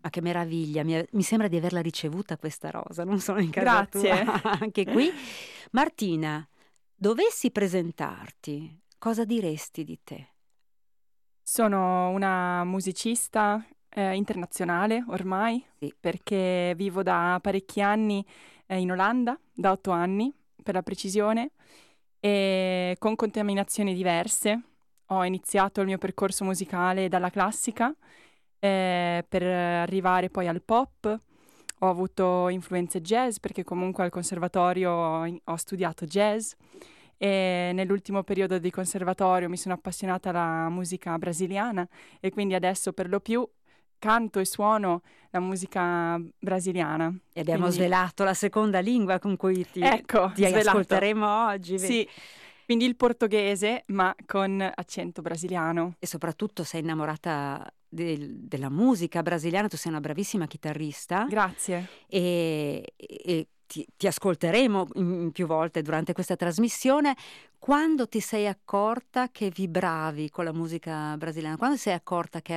Ma che meraviglia, mi sembra di averla ricevuta questa rosa, non sono in casa Grazie. tua, anche qui. Martina, dovessi presentarti, cosa diresti di te? Sono una musicista internazionale ormai, Sì. perché vivo da parecchi anni in Olanda, da 8 anni per la precisione, e con contaminazioni diverse. Ho iniziato il mio percorso musicale dalla classica per arrivare poi al pop. Ho avuto influenze jazz perché comunque al conservatorio ho studiato jazz e nell'ultimo periodo di conservatorio mi sono appassionata alla musica brasiliana e quindi adesso per lo più canto e suono la musica brasiliana. E abbiamo Quindi, svelato la seconda lingua con cui ecco, ti svelato. ascolteremo oggi. Sì, quindi il portoghese ma con accento brasiliano. E soprattutto sei innamorata della musica brasiliana, tu sei una bravissima chitarrista Grazie. e ti ascolteremo più volte durante questa trasmissione. Quando ti sei accorta che vibravi con la musica brasiliana? Quando ti sei accorta che